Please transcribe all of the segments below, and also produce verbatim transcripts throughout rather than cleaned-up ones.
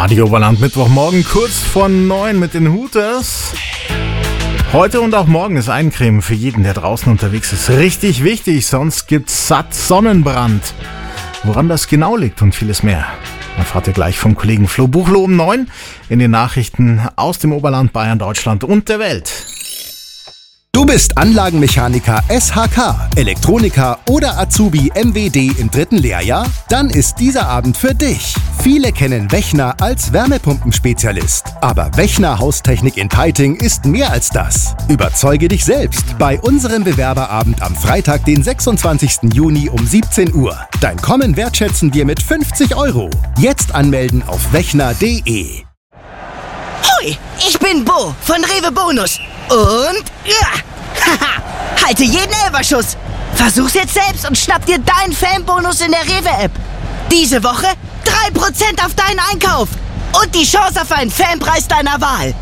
Radio Oberland, Mittwochmorgen, kurz vor neun mit den Hooters. Heute und auch morgen ist Eincremen für jeden, der draußen unterwegs ist, richtig wichtig, sonst gibt's satt Sonnenbrand. Woran das genau liegt und vieles mehr, erfahrt ihr gleich vom Kollegen Flo Buchlo um neun in den Nachrichten aus dem Oberland, Bayern, Deutschland und der Welt. Du bist Anlagenmechaniker S H K, Elektroniker oder Azubi M W D im dritten Lehrjahr? Dann ist dieser Abend für dich. Viele kennen Wechner als Wärmepumpenspezialist. Aber Wechner Haustechnik in Peiting ist mehr als das. Überzeuge dich selbst bei unserem Bewerberabend am Freitag, den sechsundzwanzigsten Juni um siebzehn Uhr. Dein Kommen wertschätzen wir mit fünfzig Euro. Jetzt anmelden auf wechner punkt de. Hoi, ich bin Bo von Rewe Bonus. Und ja, haha, halte jeden Elferschuss. Versuch's jetzt selbst und schnapp dir deinen Fanbonus in der Rewe-App. Diese Woche drei Prozent auf deinen Einkauf und die Chance auf einen Fanpreis deiner Wahl.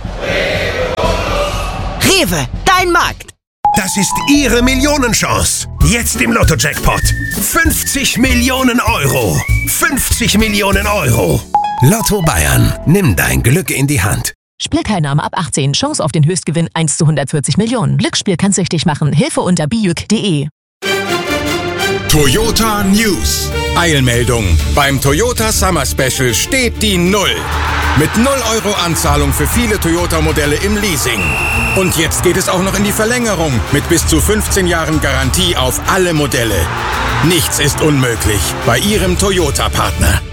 Rewe, dein Markt. Das ist Ihre Millionenchance. Jetzt im Lotto-Jackpot. fünfzig Millionen Euro. fünfzig Millionen Euro. Lotto Bayern. Nimm dein Glück in die Hand. Spielteilnahme ab achtzehn. Chance auf den Höchstgewinn eins zu hundertvierzig Millionen. Glücksspiel kann süchtig machen. Hilfe unter bijuk punkt de. Toyota News. Eilmeldung. Beim Toyota Summer Special steht die Null. Mit null Euro Anzahlung für viele Toyota-Modelle im Leasing. Und jetzt geht es auch noch in die Verlängerung mit bis zu fünfzehn Jahren Garantie auf alle Modelle. Nichts ist unmöglich bei Ihrem Toyota-Partner.